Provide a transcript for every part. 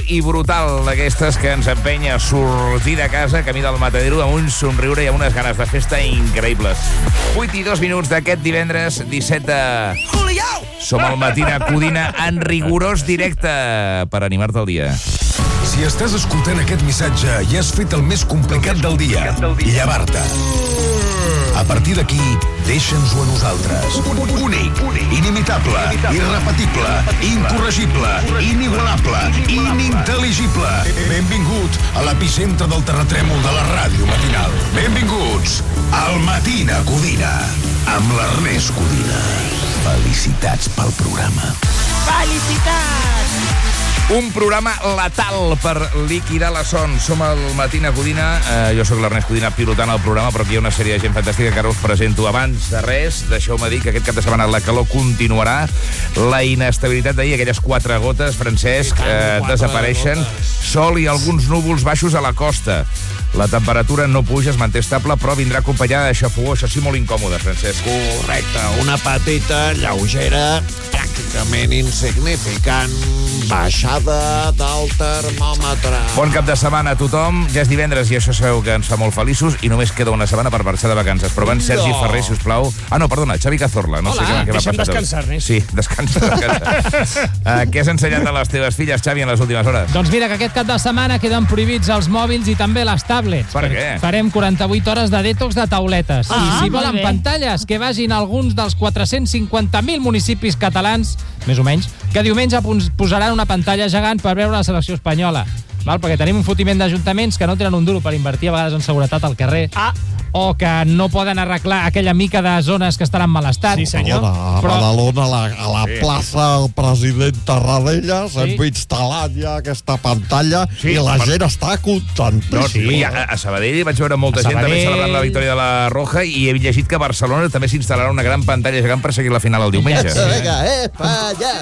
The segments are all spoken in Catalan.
i brutal, d'aquestes que ens empenya a sortir de casa, camí del matadero, amb un somriure i amb unes ganes de festa increïbles. 8:02 d'aquest divendres 17 de... Som al Matina Codina en rigorós directe per animar-te el dia. Si estàs escoltant aquest missatge i has fet el més complicat del dia, llevar-te. A partir d'aquí, deixa'ns-ho a nosaltres. Únic, inimitable, irrepetible, incorregible, inigualable, inintel·ligible. Benvingut a l'epicentre del terratrèmol de la ràdio matinal. Benvinguts al Matina Codina, amb l'Ernest Codina. Felicitats pel programa. Felicitats! Un programa letal per liquidar la son. Som al Matina Codina. Jo sóc l'Ernest Codina pilotant el programa, però aquí hi ha una sèrie de gent fantàstica que ara us presento. Abans de res, deixeu-me dir que aquest cap de setmana la calor continuarà. La inestabilitat d'ahir, aquelles 4 gotes, Francesc, desapareixen. Sol i alguns núvols baixos a la costa. La temperatura no puja, es manté estable, però vindrà acompanyada de xafogó. Això sí, molt incòmode, Francesc. Correcte, una petita, lleugera, pràcticament insignificant baixada del termòmetre. Bon cap de setmana a tothom. Ja és divendres i això sabeu que ens fa molt feliços i només queda una setmana per marxar de vacances. Però abans, Sergi Ferrer, si us plau. No, perdona, Xavi Cazorla. No sé què va deixa'm passar. descansar, Ernest. Sí, descansa. Què has ensenyat a les teves filles, Xavi, en les últimes hores? Doncs mira que aquest cap de setmana queden prohibits els mòbils i també les tablets. Per què? Farem 48 hores de detox de tauletes. I si volen pantalles, que vagin a alguns dels 450.000 municipis catalans, més o menys, que diumenge posaran una pantalla gegant per veure la selecció espanyola. Perquè tenim un fotiment d'ajuntaments que no tenen un duro per invertir a vegades en seguretat al carrer. O que no poden arreglar aquella mica de zones que estan en mal estat. Sí, senyor. A Badalona, a la plaça del president Tarradellas, hem instal·lat ja aquesta pantalla i la gent està contentíssima. A Sabadell vaig veure molta gent també celebrant la victòria de la Roja i he llegit que a Barcelona també s'instal·larà una gran pantalla gegant per seguir la final el diumenge. Vinga, allà!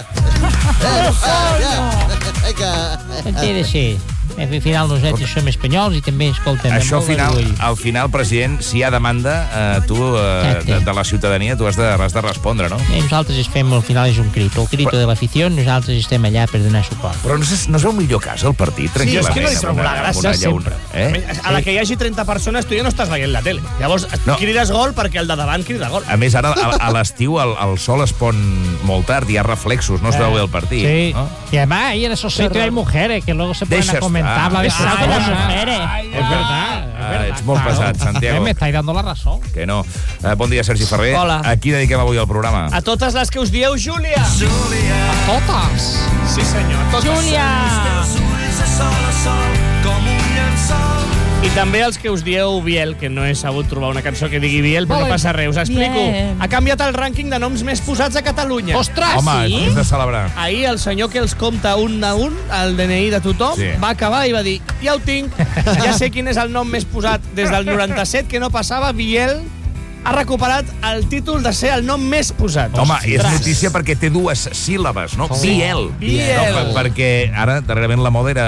Sí. Al final nosaltres som espanyols i també escoltem. Això al final, president, si hi ha demanda de la ciutadania, tu has de respondre, no? Nosaltres fem, al final és un crito. El crito de l'afició, nosaltres estem allà per donar suport. Però no es veu millor casa el partit, tranquil·lament? Sí, és que no hi trobo la gràcia sempre. A la que hi hagi 30 persones, tu ja no estàs veient la tele. Llavors, crides gol perquè el de davant crida gol. A més, ara, a l'estiu, el sol es pon molt tard, hi ha reflexos, no es veu bé el partit. Sí, y además ahí en esos sitios hay mujeres que luego se ponen a comentar. Habla de las mujeres. Es verdad. Ets molt pesat, Santiago. Me estáis dando la razón. Que no. Bon dia, Sergi Ferrer. Hola. A qui dediquem avui el programa? A totes les que us dieu Júlia. A totes. Sí, senyor. Júlia. I també els que us dieu Biel, que no he sabut trobar una cançó que digui Biel, però no passa res, us explico. Ha canviat el rànquing de noms més posats a Catalunya. Ostres, home, és de celebrar. Ahir el senyor que els compta un a un, el DNI de tothom, va acabar i va dir, ja ho tinc, ja sé quin és el nom més posat des del 97, que no passava. Biel ha recuperat el títol de ser el nom més posat. Home, és notícia perquè té 2 síl·labes, no? Biel. No, perquè ara, darrerament, la moda era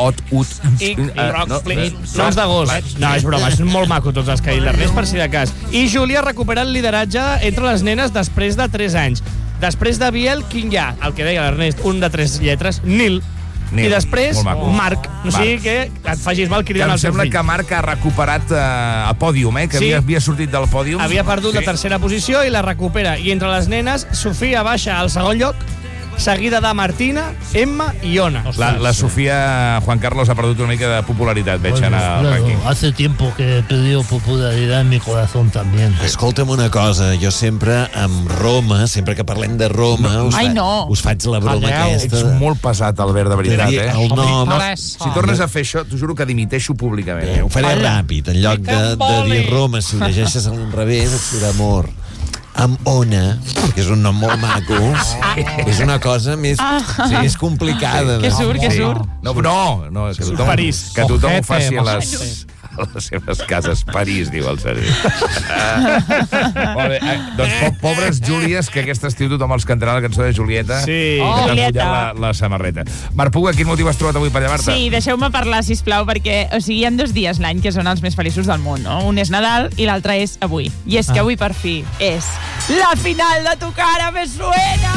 noms de gos. No, és broma, és molt maco tots els que ha dit l'Ernest, per si de cas. I Júlia recupera el lideratge entre les nenes després de 3 anys. Després de Biel, quin hi ha? El que deia l'Ernest, un de 3 lletres, Nil. I després, Marc. O sigui que et facis mal cridant al seu fill. Em sembla que Marc ha recuperat a pòdium, que havia sortit del pòdium. Havia perdut la tercera posició i la recupera. I entre les nenes, Sofia baixa al segon lloc, seguida de Martina, Emma i Ona. La Sofia, Juan Carlos, ha perdut una mica de popularitat, veig en el rànquing. Hace tiempo que he perdido popularidad en mi corazón también. Escolta'm una cosa, jo sempre amb Roma, sempre que parlem de Roma, us faig la broma aquesta. Ets molt pesat, Albert, de veritat, El nom... Si tornes a fer això, t'ho juro que dimiteixo públicament. Ho faré ràpid, en lloc de dir Roma, si ho llegeixes a l'inrevés, et surt amor. Amb Ona, que és un nom molt maco, és una cosa més complicada. Què surt? No, que tothom ho faci a les seves cases. París, diu el Sergi. Molt bé, doncs pobres Júlies, que aquest estiu tothom els cantarà la cançó de Julieta. Sí. Que t'han pujat la samarreta. Marc Puga, quin motiu has trobat avui per llevar-te? Sí, deixeu-me parlar, sisplau, perquè hi ha 2 dies l'any que són els més feliços del món, no? Un és Nadal i l'altre és avui. I és que avui, per fi, és la final de Tu cara me suena!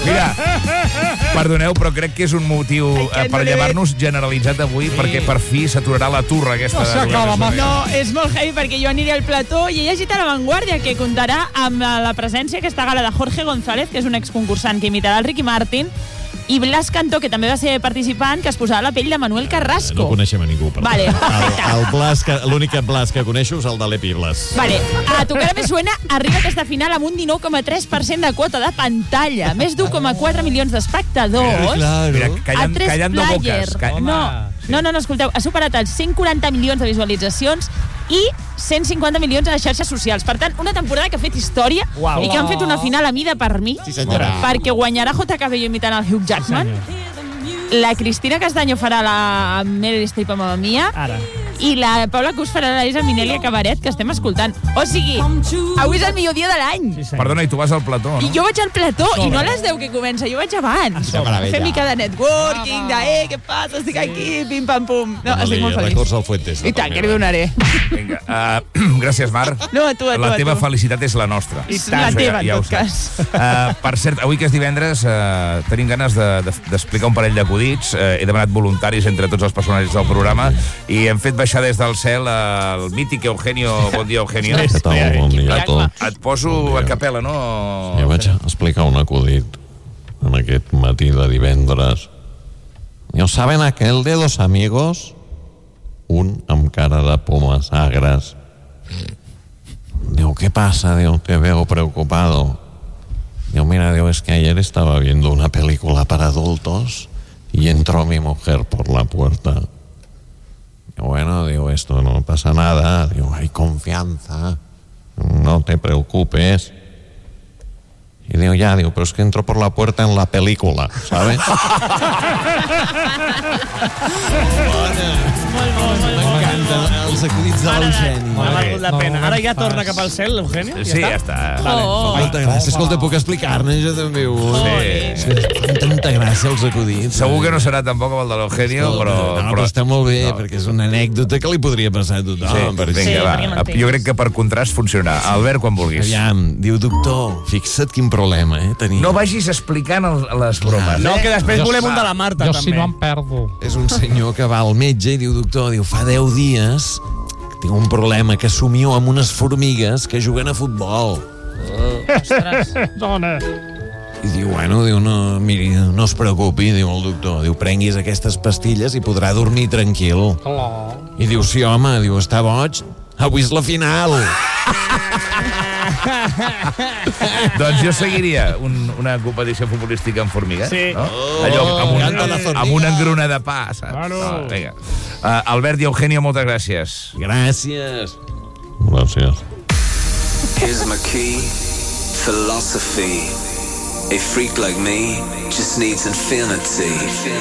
Mira, perdoneu, però crec que és un motiu per llevar-nos generalitzat avui, perquè per fi s'aturarà la turra aquesta. No, és molt heavy perquè jo aniré al plató i he llegit a La Vanguardia que comptarà amb la presència aquesta gala de Jorge González, que és un exconcursant que imitarà el Ricky Martin, i Blas Cantó, que també va ser participant, que es posarà la pell de Manuel Carrasco. No coneixem a ningú, perdó. Vale, L'únic Blas que coneixo és el de l'Epi Blas. Vale, a Tu cara me suena arriba aquesta final amb un 19,3% de quota de pantalla, més d'1,4 milions d'espectadors. Mira, callando bocas. No, escolteu, ha superat els 140 milions de visualitzacions i 150 milions a les xarxes socials. Per tant, una temporada que ha fet història i que han fet una final a mida per mi, perquè guanyarà J. Cabello imitant el Hugh Jackman, la Cristina Castaño farà la Meryl Streep a Mamma Mia, i la Paula Cus farà la Lisa Minnelli a Cabaret, que estem escoltant. O sigui, avui és el millor dia de l'any. Perdona, i tu vas al plató, no? I jo vaig al plató, i no a les 10 que comença, jo vaig abans. Fem mica de networking, què passa, estic aquí, pim, pam, pum. No, estic molt feliç. Records al Fuentes. I tant, que li donaré. Vinga, gràcies, Mar. No, a tu. La teva felicitat és la nostra. I tant. La teva, en tot cas. Per cert, avui que és divendres, tenim ganes d'explicar un parell d'acudits. He demanat voluntaris entre tots els personatges del programa i hem fet baixar des del cel el mític Eugenio. Bon dia, Eugenio. Què tal? Bon dia a tots. Et poso a capella, no? Jo vaig explicar un acudit en aquest matí de divendres. ¿Saben aquel de los amigos? Un amb cara de pomes agres. Digo, ¿qué pasa? Digo, te veo preocupado. Digo, mira, es que ayer estaba viendo una película para adultos y entró mi mujer por la puerta. Bueno, esto no pasa nada. Hay confianza. No te preocupes. Y pero es que entró por la puerta en la película, ¿sabes? M'encanta els acudits de l'Eugeni. M'ha valgut la pena. Ara ja torna cap al cel, l'Eugeni? Sí, ja està. Molta gràcia. Escolta, puc explicar-ne? Jo també ho... Sí. Fan tanta gràcia els acudits. Segur que no serà tampoc el de l'Eugenio, però està molt bé, perquè és una anècdota que li podria passar a tothom. Vinga, va. Jo crec que per contrast funcionarà. Albert, quan vulguis. Aviam, diu, doctor, fixa't quin problema, tenia. No vagis explicant les bromes. No, que després volem un de la Marta, també. Jo si no em perdo. És un senyor que va al metge i diu, doctor, fa 10 dies que tinc un problema, que somio amb unes formigues que juguen a futbol. Ostres, dona. I diu, no, miri, no es preocupi, diu el doctor, prenguis aquestes pastilles i podrà dormir tranquil. I diu, sí, home, està boig, avui és la final. Doncs jo seguiria una competició futbolística amb formigues. Sí. No? Allò amb una engruna de pa, saps? Vinga. Albert i Eugenio, moltes gràcies. Gràcies. Here's my key, philosophy. A freak like me just needs infinity.